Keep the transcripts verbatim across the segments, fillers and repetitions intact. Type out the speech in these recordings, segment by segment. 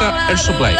J Air Supply.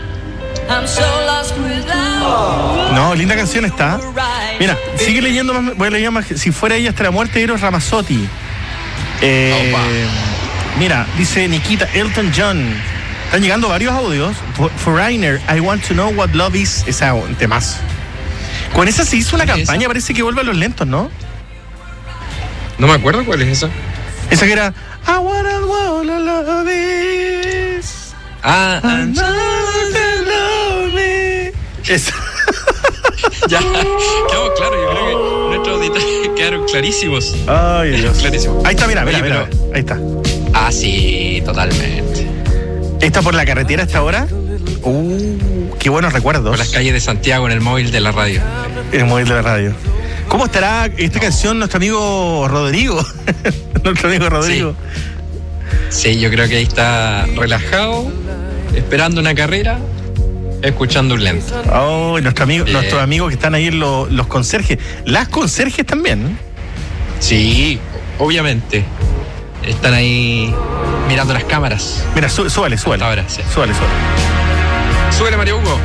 No, linda canción está. Mira, sigue leyendo más, voy a leer más. Si fuera ella hasta la muerte, Eros Ramazzotti. Eh, mira, dice Nikita, Elton John. Están llegando varios audios. Foreigner, I want to know what love is. Esa un temazo. Con esa se hizo una campaña, esa? Parece que vuelve a los lentos, ¿no? No me acuerdo cuál es esa. Esa que era I wanna wanna love is. Ah, I know you love me. Esa. Ya, quedamos claro, yo creo que nuestros detalles quedaron clarísimos. Ay, Dios. Clarísimo. Ahí está, mira, mira, Oye, mira. pero... Ahí está. Ah, sí, totalmente. ¿Está por la carretera hasta ahora? Uh, qué buenos recuerdos. Por las calles de Santiago en el móvil de la radio. El móvil de la radio. ¿Cómo estará esta no. canción nuestro amigo Rodrigo? nuestro amigo Rodrigo. Sí. sí, yo creo que ahí está relajado, esperando una carrera, escuchando un lento. Oh, nuestro amigo, nuestros amigos que están ahí, los, los conserjes. Las conserjes también, ¿no? Sí, obviamente. Están ahí mirando las cámaras. Mira, sú, súbale, súbale. Ahora, sí. Súbale, súbale. Súbale, Mario Hugo.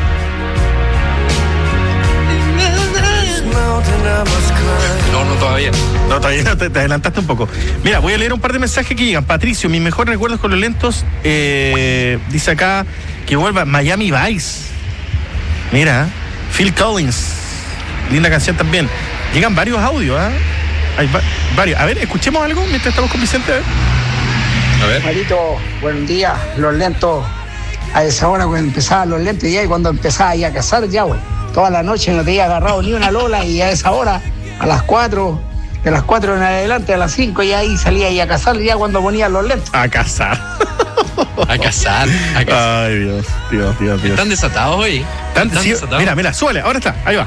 No, no, todavía. No, todavía no, te, te adelantaste un poco. Mira, voy a leer un par de mensajes que llegan. Patricio, mis mejores recuerdos con los lentos. Eh, dice acá que vuelva Miami Vice. Mira, Phil Collins. Linda canción también. Llegan varios audios, ¿ah? ¿eh? Hay va- varios. A ver, escuchemos algo mientras estamos con Vicente. A ver. A ver. Marito, buen día. Los lentos, a esa hora cuando empezaban los lentos ya, y cuando empezaba ya a cazar ya, güey. Toda la noche no te había agarrado ni una lola, y a esa hora, a las cuatro, de las cuatro en adelante, a las cinco, y ahí salía ya a cazar ya cuando ponían los lentos. A cazar. A cazar, a cazar. Ay, Dios, Dios, Dios, Dios. ¿Están desatados hoy? ¿Están, ¿Están sí, desatados? mira, mira, súbale, ahora está, ahí va.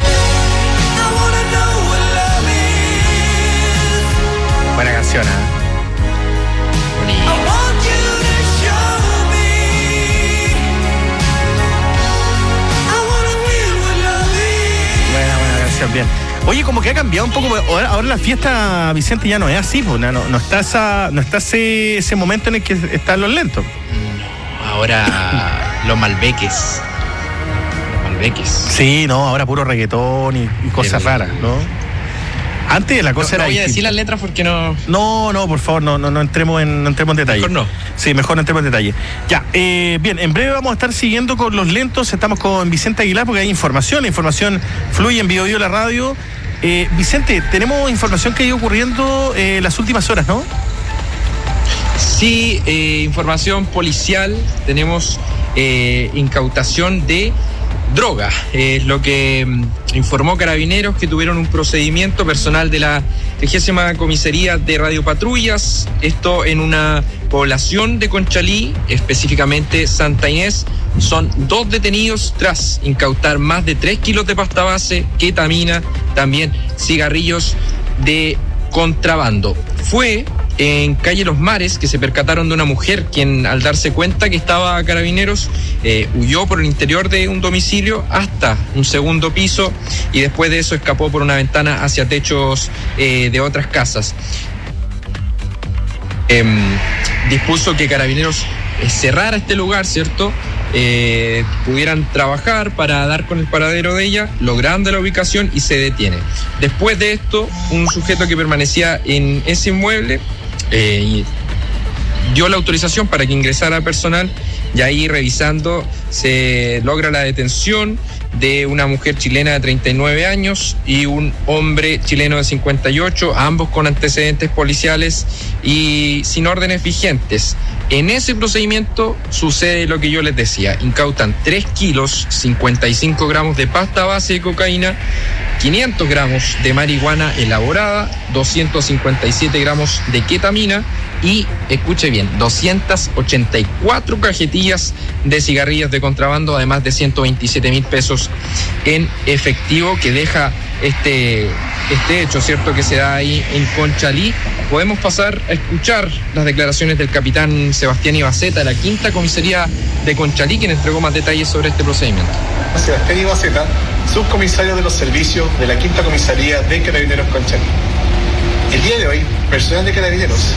Buena canción, ¿eh? Bonito. Buena, buena canción, bien. Oye, como que ha cambiado un poco. Ahora, ahora la fiesta, Vicente, ya no es así, pues, no, no está esa, no está ese, ese momento en el que están los lentos. No, ahora los malbeques. Los malbeques. Sí, no, ahora puro reggaetón y, y cosas El... raras, ¿no? Antes la cosa no, era. No voy a distinta. decir las letras porque no. No, no, por favor, no, no, no entremos en, no entremos en detalle. Mejor no. Sí, mejor no entremos en detalle. Ya, eh, bien, en breve vamos a estar siguiendo con los lentos. Estamos con Vicente Aguilar porque hay información. La información fluye en Bio Bio la radio. Eh, Vicente, tenemos información que ha ido ocurriendo eh, las últimas horas, ¿no? Sí, eh, información policial. Tenemos eh, incautación de droga. Es lo que mm, informó Carabineros, que tuvieron un procedimiento personal de la trigésima Comisaría de Radiopatrullas. Esto en una población de Conchalí, específicamente Santa Inés. Son dos detenidos tras incautar más de tres kilos de pasta base, ketamina, también cigarrillos de contrabando. Fue en calle Los Mares que se percataron de una mujer quien, al darse cuenta que estaba a Carabineros, eh, huyó por el interior de un domicilio hasta un segundo piso y después de eso escapó por una ventana hacia techos eh, de otras casas. Eh, dispuso que Carabineros eh, cerrara este lugar, ¿cierto? Eh, pudieran trabajar para dar con el paradero de ella, logrando la ubicación, y se detiene. Después de esto, un sujeto que permanecía en ese inmueble eh, dio la autorización para que ingresara personal, y ahí, revisando, se logra la detención de una mujer chilena de treinta y nueve años y un hombre chileno de cincuenta y ocho, ambos con antecedentes policiales y sin órdenes vigentes. En ese procedimiento sucede lo que yo les decía: incautan tres kilos, cincuenta y cinco gramos de pasta base de cocaína, quinientos gramos de marihuana elaborada, doscientos cincuenta y siete gramos de ketamina y, escuche bien, doscientas ochenta y cuatro cajetillas de cigarrillos de contrabando, además de ciento veintisiete mil pesos en efectivo, que deja este, este hecho, ¿cierto?, que se da ahí en Conchalí. Podemos pasar a escuchar las declaraciones del capitán Sebastián Ibaceta de la quinta Comisaría de Conchalí, quien entregó más detalles sobre este procedimiento. Sebastián Ibaceta, subcomisario de los servicios de la quinta Comisaría de Carabineros Conchalí. El día de hoy, personal de Carabineros